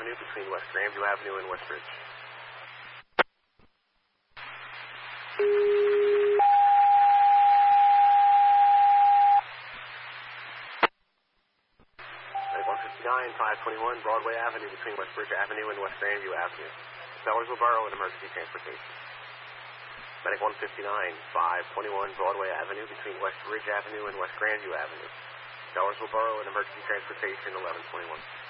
Avenue between West Grandview Avenue and West Ridge. Medic 159, 521 Broadway Avenue between West Ridge Avenue and West Grandview Avenue. Sellersville Borough and emergency transportation. Medic 159, 521 Broadway Avenue between West Ridge Avenue and West Grandview Avenue. Sellersville Borough and emergency transportation 1121.